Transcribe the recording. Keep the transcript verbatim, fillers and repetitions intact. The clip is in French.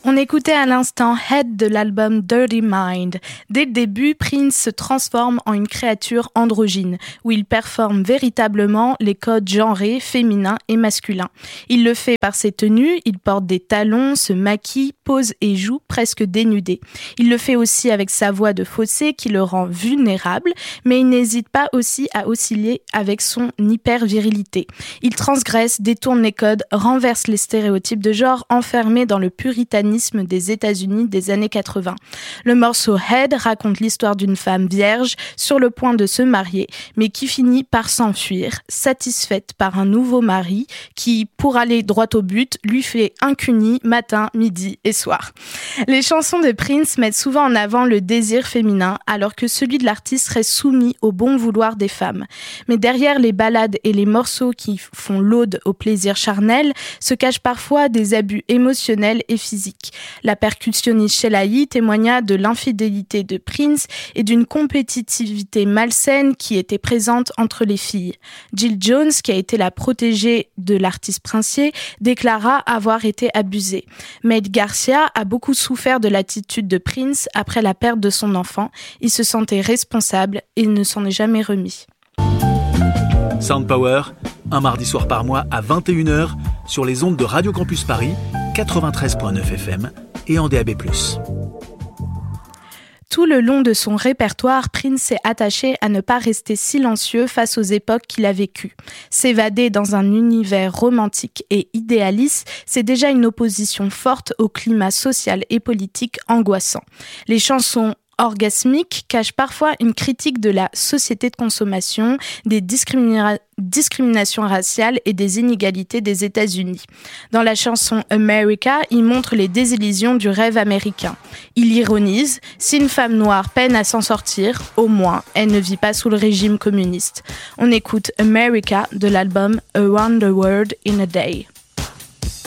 On écoutait à l'instant Head de l'album Dirty Mind. Dès le début, Prince se transforme en une créature androgyne, où il performe véritablement les codes genrés, féminins et masculins. Il le fait par ses tenues, il porte des talons, se maquille, pose et joue presque dénudé. Il le fait aussi avec sa voix de fausset qui le rend vulnérable, mais il n'hésite pas aussi à osciller avec son hyper-virilité. Il transgresse, détourne les codes, renverse les stéréotypes de genre enfermés dans le puritanisme des États-Unis des années quatre-vingts. Le morceau Head raconte l'histoire d'une femme vierge sur le point de se marier, mais qui finit par s'enfuir, satisfaite par un nouveau mari qui, pour aller droit au but, lui fait un cuni matin, midi et soir. Les chansons de Prince mettent souvent en avant le désir féminin, alors que celui de l'artiste reste soumis au bon vouloir des femmes. Mais derrière les ballades et les morceaux qui font l'ode au plaisir charnel, se cachent parfois des abus émotionnels et physiques. La percussionniste Sheila témoigna de l'infidélité de Prince et d'une compétitivité malsaine qui était présente entre les filles. Jill Jones, qui a été la protégée de l'artiste princier, déclara avoir été abusée. Maid Garcia a beaucoup souffert de l'attitude de Prince après la perte de son enfant. Il se sentait responsable et il ne s'en est jamais remis. Sound Power, un mardi soir par mois à vingt et une heures sur les ondes de Radio Campus Paris, quatre-vingt-treize virgule neuf F M et en D A B plus. Tout le long de son répertoire, Prince s'est attaché à ne pas rester silencieux face aux époques qu'il a vécues. S'évader dans un univers romantique et idéaliste, c'est déjà une opposition forte au climat social et politique angoissant. Les chansons orgasmique cache parfois une critique de la société de consommation, des discrimina- discriminations raciales et des inégalités des États-Unis. Dans la chanson America, il montre les désillusions du rêve américain. Il ironise, si une femme noire peine à s'en sortir, au moins elle ne vit pas sous le régime communiste. On écoute America de l'album Around the World in a Day.